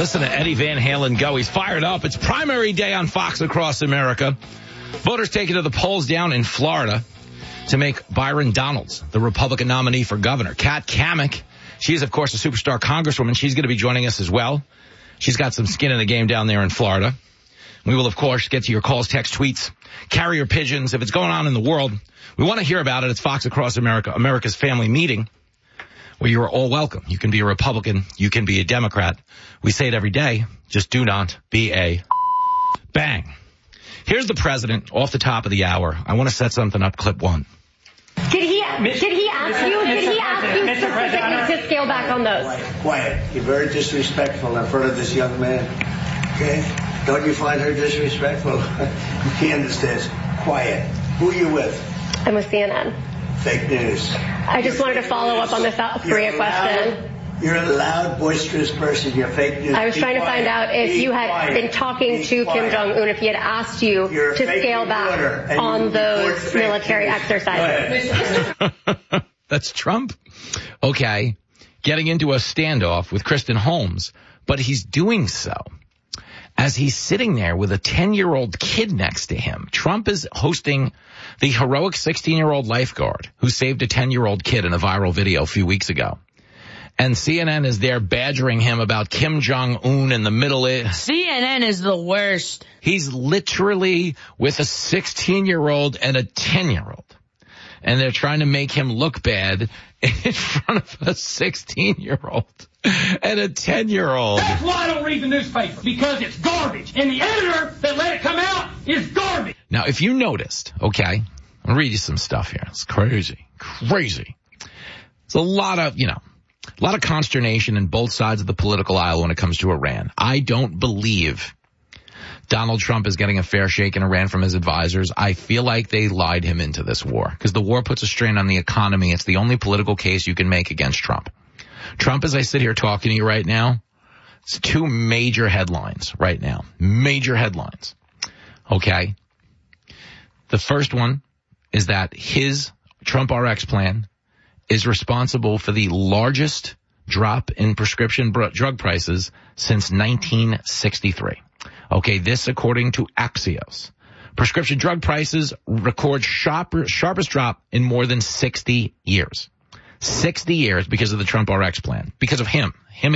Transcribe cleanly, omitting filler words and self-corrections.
Listen to Eddie Van Halen go. He's fired up. It's primary day on Fox Across America. Voters taking to the polls down in Florida to make Byron Donalds the Republican nominee for governor. Kat Cammack, she is, of course, a superstar congresswoman. She's going to be joining us as well. She's got some skin in the game down there in Florida. We will, of course, get to your calls, text, tweets, carrier pigeons. If it's going on in the world, we want to hear about it. It's Fox Across America, America's family meeting, where you are all welcome. You can be a Republican. You can be a Democrat. We say it every day. Just do not be a bang. Here's the president off the top of the hour. I want to set something up. Clip one. Did he ask you specifically to scale back on those? Quiet. You're very disrespectful in front of this young man. Okay? Don't you find her disrespectful? Candace, quiet. Who are you with? I'm with CNN. Fake news. I just wanted to follow up on the South Korea question. You're a loud, boisterous person. You're fake news. I was trying to find out if you had been talking to Kim Jong-un, if he had asked you to scale back on those military exercises. That's Trump. Okay. Getting into a standoff with Kristen Holmes, but he's doing so as he's sitting there with a 10-year-old kid next to him. Trump is hosting the heroic 16-year-old lifeguard who saved a 10-year-old kid in a viral video a few weeks ago. And CNN is there badgering him about Kim Jong-un in the Middle East. CNN is the worst. He's literally with a 16-year-old and a 10-year-old. And they're trying to make him look bad in front of a 16-year-old and a 10-year-old. That's why I don't read the newspaper, because it's garbage. And the editor that let it come out is garbage. Now, if you noticed, okay, I'll read you some stuff here. It's crazy. It's a lot of consternation in both sides of the political aisle when it comes to Iran. I don't believe Donald Trump is getting a fair shake in Iran from his advisors. I feel like they lied him into this war because the war puts a strain on the economy. It's the only political case you can make against Trump. Trump, as I sit here talking to you right now, it's two major headlines right now. Major headlines. Okay. The first one is that his Trump RX plan is responsible for the largest drop in prescription drug prices since 1963. Okay, this according to Axios. Prescription drug prices record sharpest drop in more than 60 years. 60 years because of the Trump RX plan, because of him